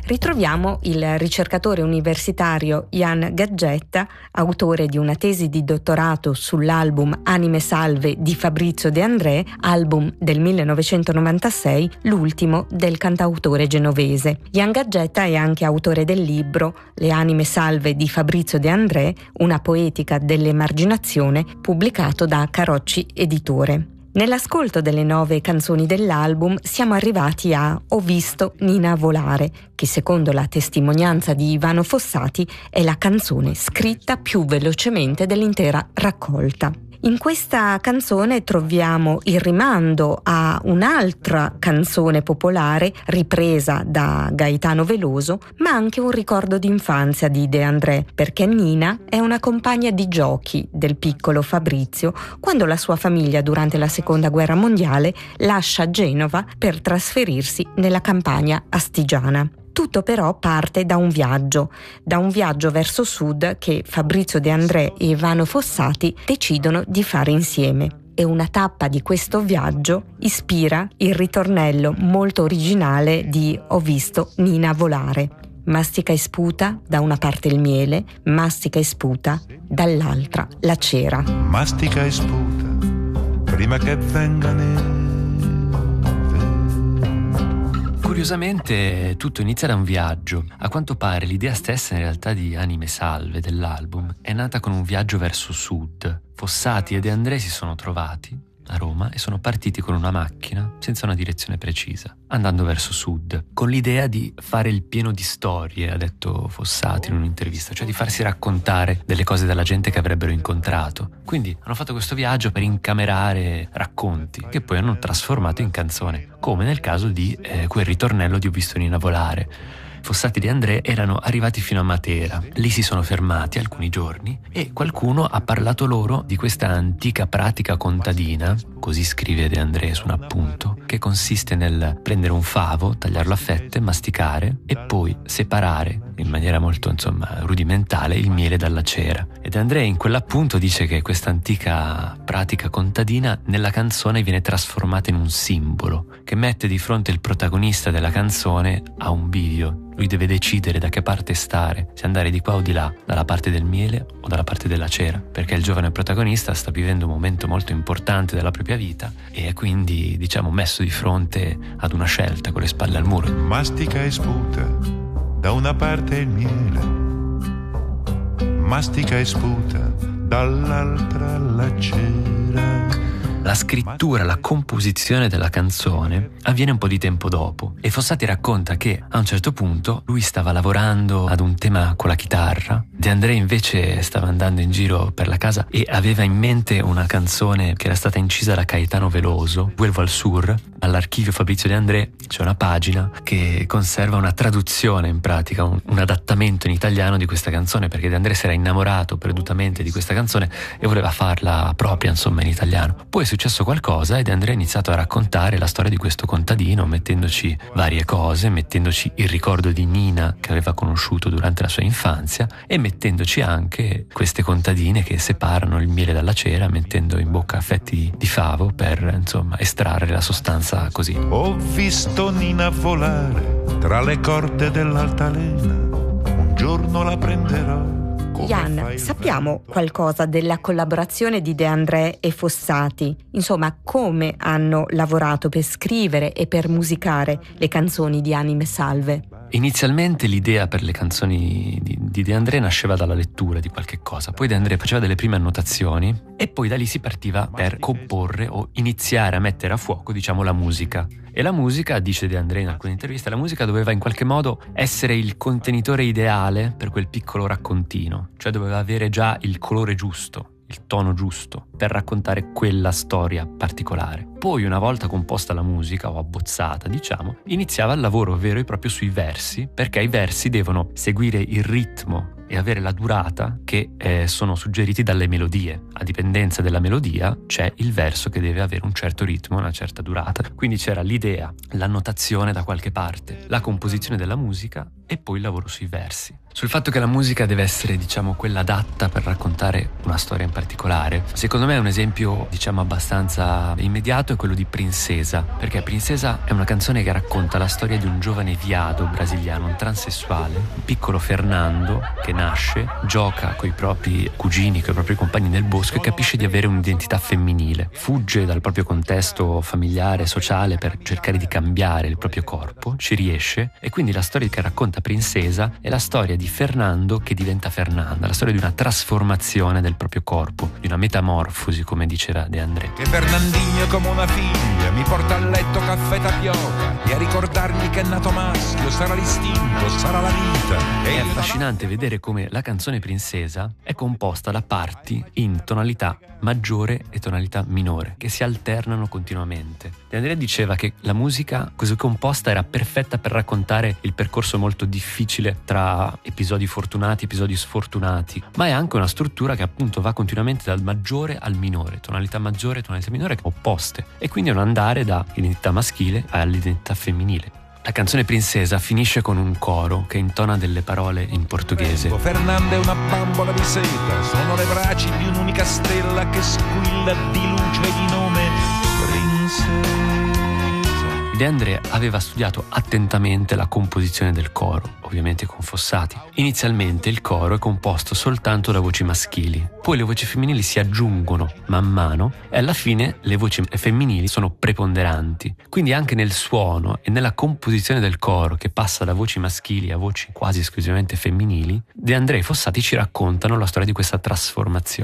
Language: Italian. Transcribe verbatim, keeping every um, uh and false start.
ritroviamo il ricercatore universitario Jan Gaggetta, autore di una tesi di dottorato sull'album Anime Salve di Fabrizio De André, album del millenovecentonovantasei, l'ultimo del cantautore genovese. Jan Gaggetta è anche autore del libro Le Anime Salve di Fabrizio De André, una poetica dell'emarginazione, pubblicato da Carocci Editore. Nell'ascolto delle nove canzoni dell'album siamo arrivati a Ho visto Nina volare, che secondo la testimonianza di Ivano Fossati è la canzone scritta più velocemente dell'intera raccolta. In questa canzone troviamo il rimando a un'altra canzone popolare ripresa da Gaetano Veloso, ma anche un ricordo d'infanzia di De André, perché Nina è una compagna di giochi del piccolo Fabrizio quando la sua famiglia durante la Seconda Guerra Mondiale lascia Genova per trasferirsi nella campagna astigiana. Tutto però parte da un viaggio, da un viaggio verso sud che Fabrizio De André e Ivano Fossati decidono di fare insieme. E una tappa di questo viaggio ispira il ritornello molto originale di Ho visto Nina volare. Mastica e sputa da una parte il miele, mastica e sputa dall'altra la cera. Mastica e sputa prima che venga neve. Curiosamente tutto inizia da un viaggio. A quanto pare l'idea stessa in realtà di Anime Salve dell'album è nata con un viaggio verso sud. Fossati e De André si sono trovati a Roma e sono partiti con una macchina senza una direzione precisa, andando verso sud, con l'idea di fare il pieno di storie, ha detto Fossati in un'intervista, cioè di farsi raccontare delle cose dalla gente che avrebbero incontrato. Quindi hanno fatto questo viaggio per incamerare racconti che poi hanno trasformato in canzone, come nel caso di eh, quel ritornello di Ho visto Nina volare. Fossati e De André erano arrivati fino a Matera, lì si sono fermati alcuni giorni e qualcuno ha parlato loro di questa antica pratica contadina, così scrive De André su un appunto, che consiste nel prendere un favo, tagliarlo a fette, masticare e poi separare in maniera molto insomma rudimentale il miele dalla cera. E De André in quell'appunto dice che questa antica pratica contadina nella canzone viene trasformata in un simbolo che mette di fronte il protagonista della canzone a un bivio. Lui deve decidere da che parte stare, se andare di qua o di là, dalla parte del miele o dalla parte della cera, perché il giovane protagonista sta vivendo un momento molto importante della propria vita e è quindi, diciamo, messo di fronte ad una scelta con le spalle al muro. Mastica e sputa da una parte il miele, mastica e sputa dall'altra la cera. La scrittura, la composizione della canzone avviene un po' di tempo dopo e Fossati racconta che a un certo punto lui stava lavorando ad un tema con la chitarra, De André invece stava andando in giro per la casa e aveva in mente una canzone che era stata incisa da Gaetano Veloso, Vuelvo al Sur. All'archivio Fabrizio De André c'è una pagina che conserva una traduzione, in pratica un, un adattamento in italiano di questa canzone, perché De André si era innamorato perdutamente di questa canzone e voleva farla propria insomma in italiano. Poi è successo qualcosa e De André ha iniziato a raccontare la storia di questo contadino, mettendoci varie cose, mettendoci il ricordo di Nina che aveva conosciuto durante la sua infanzia e mettendoci anche queste contadine che separano il miele dalla cera, mettendo in bocca fetti di favo per insomma estrarre la sostanza così. Ho visto Nina volare tra le corde dell'altalena, un giorno la prenderò. Jan, sappiamo qualcosa della collaborazione di De André e Fossati? Insomma, come hanno lavorato per scrivere e per musicare le canzoni di Anime Salve? Inizialmente l'idea per le canzoni di, di De André nasceva dalla lettura di qualche cosa, poi De André faceva delle prime annotazioni e poi da lì si partiva per comporre o iniziare a mettere a fuoco, diciamo, la musica. E la musica, dice De André in alcune interviste, la musica doveva in qualche modo essere il contenitore ideale per quel piccolo raccontino, cioè doveva avere già il colore giusto, il tono giusto per raccontare quella storia particolare. Poi, una volta composta la musica o abbozzata, diciamo, iniziava il lavoro vero e proprio sui versi, perché i versi devono seguire il ritmo e avere la durata che eh, sono suggeriti dalle melodie. A dipendenza della melodia c'è il verso che deve avere un certo ritmo, una certa durata. Quindi c'era l'idea, l'annotazione da qualche parte, la composizione della musica e poi il lavoro sui versi. Sul fatto che la musica deve essere, diciamo, quella adatta per raccontare una storia in particolare, secondo me un esempio, diciamo, abbastanza immediato è quello di Princesa, perché Princesa è una canzone che racconta la storia di un giovane viado brasiliano, un transessuale, un piccolo Fernando che nasce, gioca coi propri cugini, coi propri compagni nel bosco e capisce di avere un'identità femminile, fugge dal proprio contesto familiare, sociale per cercare di cambiare il proprio corpo, ci riesce, e quindi la storia che racconta Princesa è la storia di Fernando che diventa Fernanda, la storia di una trasformazione del proprio corpo, di una metamorfosi, come diceva De André. Che Fernandinho è come una figlia, mi porta a letto caffè tapioca e a ricordargli che è nato maschio, sarà l'istinto, sarà la vita. È affascinante vedere come la canzone Princesa è composta da parti in tonalità maggiore e tonalità minore, che si alternano continuamente. De André diceva che la musica così composta era perfetta per raccontare il percorso molto difficile tra episodi fortunati, episodi sfortunati, ma è anche una struttura che appunto va continuamente dal maggiore al minore, tonalità maggiore e tonalità minore opposte, e quindi è un andare da identità maschile all'identità femminile. La canzone Princesa finisce con un coro che intona delle parole in portoghese. Fernanda è una bambola di seta, sono le braccia di un'unica stella che squilla di luce e di nome Princesa. De André aveva studiato attentamente la composizione del coro, ovviamente con Fossati. Inizialmente il coro è composto soltanto da voci maschili, poi le voci femminili si aggiungono man mano e alla fine le voci femminili sono preponderanti. Quindi anche nel suono e nella composizione del coro, che passa da voci maschili a voci quasi esclusivamente femminili, De André e Fossati ci raccontano la storia di questa trasformazione.